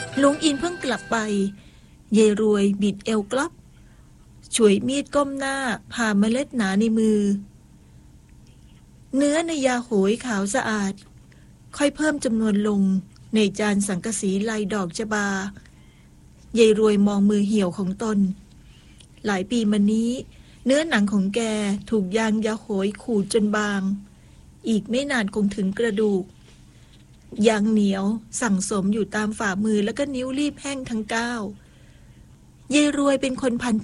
ลุงอินเพิ่งกลับไปเยายรวยบิดเอวกลับฉวยมีดก้มหน้าผ่าเมล็ดหนาในมือเนื้อในยาโหยขาวสะอาดค่อยเพิ่มจำนวนลงในจานสังกะสีลายดอกจบายายรวยมองมือเหี่ยวของตนหลายปีมานี้เนื้อหนังของแกถูกยางยาโหยขูดจนบางอีกไม่นานคงถึงกระดูกยางเหนียวสั่งสมอยู่ตามฝ่ามือแล้วก็นิ้วรีบแห้งทั้งก้าวยายรวยเป็นคนพัน